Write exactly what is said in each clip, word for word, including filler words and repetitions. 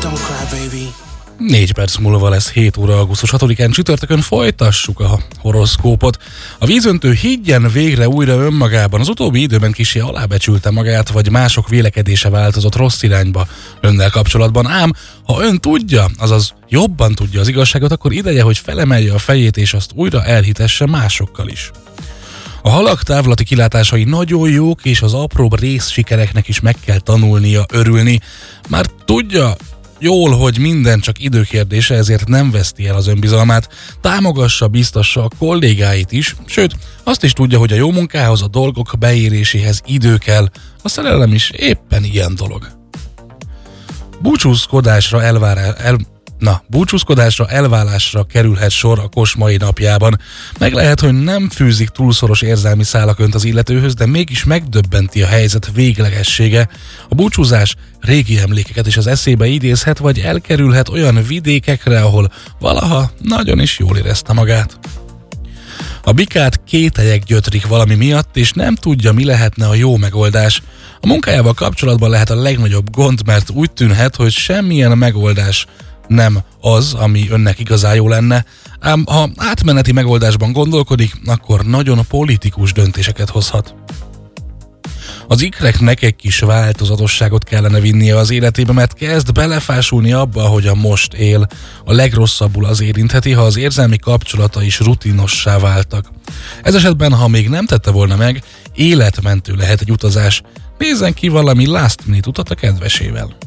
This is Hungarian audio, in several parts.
Don't cry, baby. Négy perc múlva lesz hét óra augusztus hatodikán csütörtökön, folytassuk a horoszkópot. A vízöntő higgyen végre újra önmagában, az utóbbi időben kissé alábecsülte magát, vagy mások vélekedése változott rossz irányba önnel kapcsolatban, ám ha ön tudja, azaz jobban tudja az igazságot, akkor ideje, hogy felemelje a fejét és azt újra elhitesse másokkal is. A halak távlati kilátásai nagyon jók, és az apróbb részsikereknek is meg kell tanulnia örülni. Már tudja jól, hogy minden csak időkérdése, ezért nem veszti el az önbizalmát, támogassa, biztassa a kollégáit is, sőt, azt is tudja, hogy a jó munkához, a dolgok beéréséhez idő kell, a szerelem is éppen ilyen dolog. Búcsúzkodásra elvárás... El, Na, búcsúzkodásra, elválásra kerülhet sor a kosmai napjában. Meg lehet, hogy nem fűzik túlszoros érzelmi szálak önt az illetőhöz, de mégis megdöbbenti a helyzet véglegessége. A búcsúzás régi emlékeket is az eszébe idézhet, vagy elkerülhet olyan vidékekre, ahol valaha nagyon is jól érezte magát. A bikát kételyek gyötrik valami miatt, és nem tudja, mi lehetne a jó megoldás. A munkájával kapcsolatban lehet a legnagyobb gond, mert úgy tűnhet, hogy semmilyen megoldás nem az, ami önnek igazán jó lenne, ám ha átmeneti megoldásban gondolkodik, akkor nagyon politikus döntéseket hozhat. Az ikreknek egy kis változatosságot kellene vinnie az életébe, mert kezd belefásulni abba, hogy a most él. A legrosszabbul az érintheti, ha az érzelmi kapcsolata is rutinossá váltak. Ez esetben, ha még nem tette volna meg, életmentő lehet egy utazás. Nézzen ki valami last minute utat a kedvesével.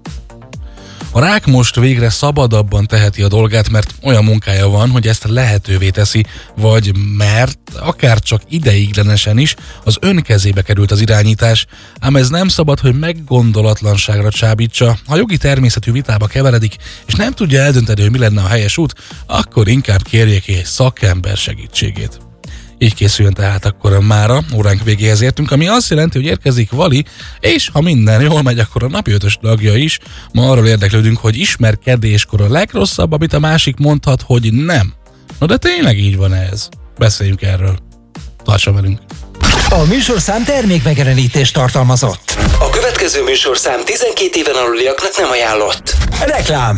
A rák most végre szabadabban teheti a dolgát, mert olyan munkája van, hogy ezt lehetővé teszi, vagy mert akár csak ideiglenesen is az ön kezébe került az irányítás, ám ez nem szabad, hogy meggondolatlanságra csábítsa. Ha jogi természetű vitába keveredik, és nem tudja eldönteni, hogy mi lenne a helyes út, akkor inkább kérje ki egy szakember segítségét. Így készüljön tehát akkor mára, óránk végéhez értünk, ami azt jelenti, hogy érkezik Vali, és ha minden jól megy, akkor a napi ötös tagja is. Ma arról érdeklődünk, hogy ismerkedéskor a legrosszabb, amit a másik mondhat, hogy nem. No de tényleg így van ez? Beszéljünk erről. Tartsa velünk! A műsorszám termékmegjelenítést tartalmazott. A következő műsorszám tizenkét éven aluliaknak nem ajánlott. Reklám.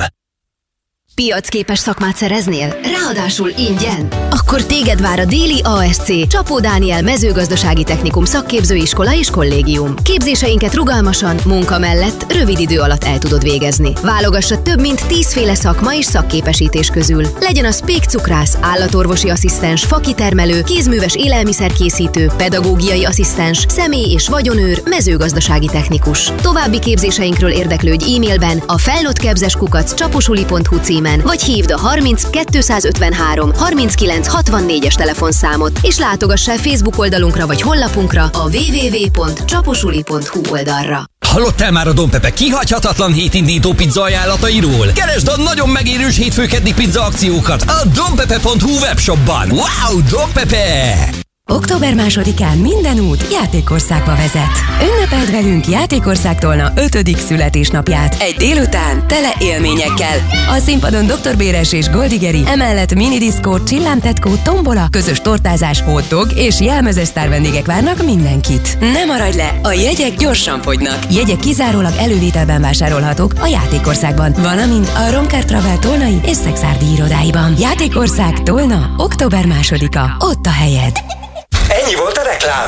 Piacképes szakmát szereznél? Ráadásul ingyen? Akkor téged vár a Déli á es cé Csapó Dániel mezőgazdasági technikum szakképzőiskola és kollégium. Képzéseinket rugalmasan, munka mellett rövid idő alatt el tudod végezni. Válogassa több mint tízféle szakma és szakképesítés közül. Legyen az pékcukrász, állatorvosi asszisztens, fakitermelő, kézműves élelmiszerkészítő, pedagógiai asszisztens, személy- és vagyonőr, mezőgazdasági technikus. További képzéseinkről érdeklődj e-mailben a felnőttképzés kukac csaposuli pont hu címen, vagy hívd a harminc kétszázötvenhárom harminckilenc hatvannégyes telefonszámot, és látogass el Facebook oldalunkra vagy honlapunkra a double-u double-u double-u pont csaposuli pont hu oldalra. Hallottál már a Don Pepe kihagyhatatlan hétindító pizza ajánlatairól? Keresd a nagyon megérős hétfőkeddi pizza akciókat a donpepe pont hu webshopban. Wow, Don Pepe! október másodikán minden út Játékországba vezet. Ünnepeld velünk Játékország Tolna ötödik születésnapját. Egy délután tele élményekkel. A színpadon doktor Béres és Goldigeri, emellett minidiszkó, csillámtetkó, tombola, közös tortázás, hotdog és jelmezes sztárvendégek várnak mindenkit. Ne maradj le, a jegyek gyorsan fogynak. Jegyek kizárólag elővételben vásárolhatók a Játékországban, valamint a Romker Travel tolnai és szexárdi irodáiban. Játékország Tolna, október másodika. Ott a helyed. Ennyi volt a reklám.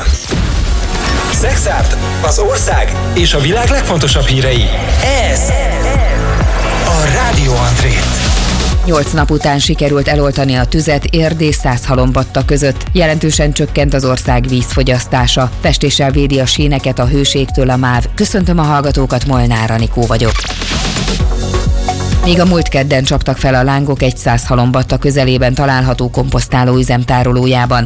Szexárd, az ország és a világ legfontosabb hírei. Ez a Rádió Andrét. Nyolc nap után sikerült eloltani a tüzet Erdély-Szászhalombatta között. Jelentősen csökkent az ország vízfogyasztása. Festéssel védi a síneket a hőségtől a MÁV. Köszöntöm a hallgatókat, Molnár Anikó vagyok. Míg a múlt kedden csaptak fel a lángok egy Szászhalombatta közelében található komposztáló üzem tárolójában,